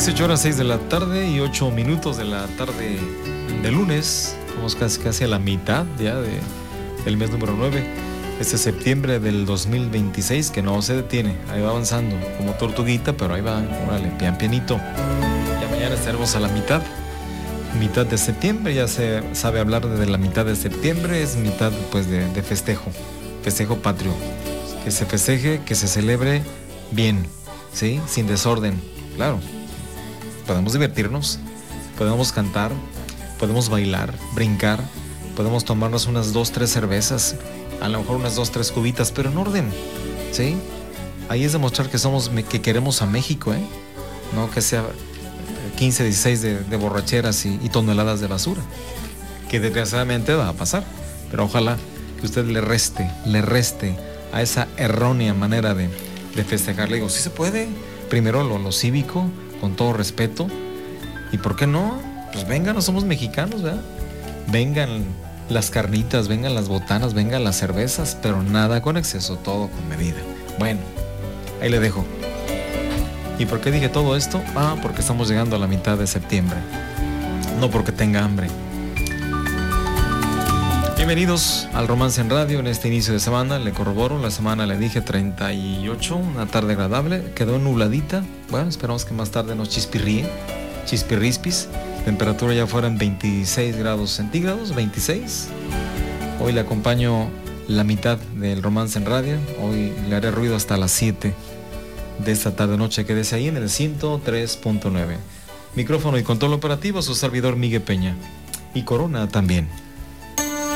18 horas 6 de la tarde y 8 minutos de la tarde de lunes. Vamos casi a la mitad ya del mes número 9. Este septiembre del 2026 que no se detiene. Ahí va avanzando como tortuguita, pero ahí va, órale, pian pianito. Ya mañana estaremos a la mitad de septiembre. Ya se sabe hablar de la mitad de septiembre. Es mitad pues de festejo patrio. Que se festeje, que se celebre bien, ¿sí? Sin desorden, claro. Podemos divertirnos, podemos cantar, podemos bailar, brincar, podemos tomarnos unas 2-3 cervezas, a lo mejor unas 2-3 cubitas, pero en orden, ¿sí? Ahí es demostrar que queremos a México, no que sea 15-16 de borracheras y toneladas de basura, que desgraciadamente va a pasar, pero ojalá que usted le reste a esa errónea manera de festejar. Le digo, sí se puede, primero lo cívico, con todo respeto, y ¿por qué no? Pues vengan, no somos mexicanos, ¿verdad? Vengan las carnitas, vengan las botanas, vengan las cervezas, pero nada con exceso, todo con medida. Bueno, ahí le dejo. ¿Y por qué dije todo esto? Porque estamos llegando a la mitad de septiembre, no porque tenga hambre. Bienvenidos al Romance en Radio en este inicio de semana. Le corroboro, la semana le dije 38, una tarde agradable, quedó nubladita. Bueno, esperamos que más tarde nos chispirrispis. Temperatura ya fuera en 26 grados centígrados, 26. Hoy le acompaño la mitad del Romance en Radio. Hoy le haré ruido hasta las 7 de esta tarde noche. Quédese ahí en el 103.9. Micrófono y control operativo, su servidor Miguel Peña. Y Corona también.